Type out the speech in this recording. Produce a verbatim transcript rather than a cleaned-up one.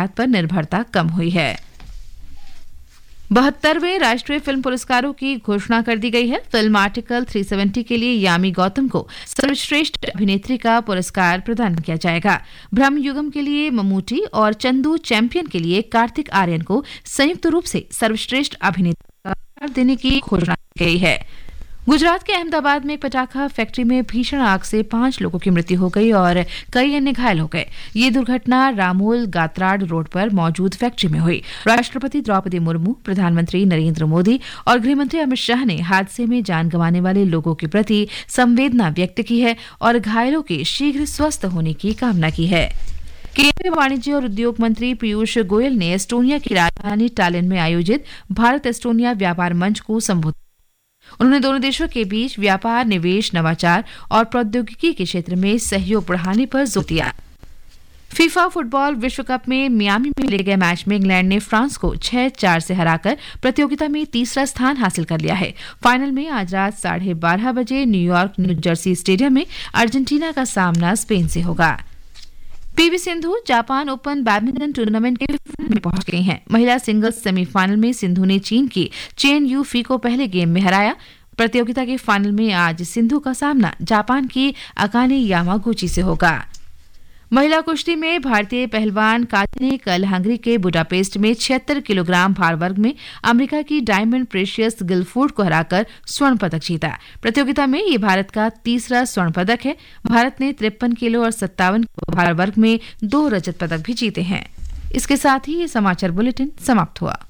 आयात पर निर्भरता कम हुई है। बहत्तरवें राष्ट्रीय फिल्म पुरस्कारों की घोषणा कर दी गई है। फिल्म आर्टिकल तीन सौ सत्तर के लिए यामी गौतम को सर्वश्रेष्ठ अभिनेत्री का पुरस्कार प्रदान किया जाएगा। ब्रह्मयुगम के लिए ममूटी और चंदू चैंपियन के लिए कार्तिक आर्यन को संयुक्त रूप से सर्वश्रेष्ठ अभिनेत्री का पुरस्कार देने की घोषणा की गई है। गुजरात के अहमदाबाद में एक पटाखा फैक्ट्री में भीषण आग से पांच लोगों की मृत्यु हो गई और कई अन्य घायल हो गए। ये दुर्घटना रामोल गात्राड रोड पर मौजूद फैक्ट्री में हुई। राष्ट्रपति द्रौपदी मुर्मू, प्रधानमंत्री नरेंद्र मोदी और गृहमंत्री अमित शाह ने हादसे में जान गंवाने वाले लोगों के प्रति संवेदना व्यक्त की है और घायलों के शीघ्र स्वस्थ होने की कामना की है। केंद्रीय वाणिज्य और उद्योग मंत्री पीयूष गोयल ने एस्टोनिया की राजधानी टालिन में आयोजित भारत एस्टोनिया व्यापार मंच को संबोधित। उन्होंने दोनों देशों के बीच व्यापार, निवेश, नवाचार और प्रौद्योगिकी के क्षेत्र में सहयोग बढ़ाने पर जोर दिया। फीफा फुटबॉल विश्व कप में मियामी में खेले गए मैच में इंग्लैंड ने फ्रांस को छह चार से हराकर प्रतियोगिता में तीसरा स्थान हासिल कर लिया है। फाइनल में आज रात साढ़े बारह बजे न्यूयॉर्क न्यू जर्सी स्टेडियम में अर्जेंटीना का सामना स्पेन से होगा। PV Sindhu Japan open badminton tournament के फाइनल में पहुंच गई हैं। महिला सिंगल्स सेमीफाइनल में सिंधु ने चीन की चेन यू फी को पहले गेम में हराया। प्रतियोगिता के फाइनल में आज सिंधु का सामना जापान की अकाने यामागुची से होगा। महिला कुश्ती में भारतीय पहलवान काजी ने कल हंगरी के बुडापेस्ट में छिहत्तर किलोग्राम भार वर्ग में अमेरिका की डायमंड प्रेशियस गिलफोर्ड को हराकर स्वर्ण पदक जीता। प्रतियोगिता में ये भारत का तीसरा स्वर्ण पदक है। भारत ने तिरपन किलो और सत्तावन किलो भार वर्ग में दो रजत पदक भी जीते हैं। इसके साथ ही ये समाचार बुलेटिन समाप्त हुआ।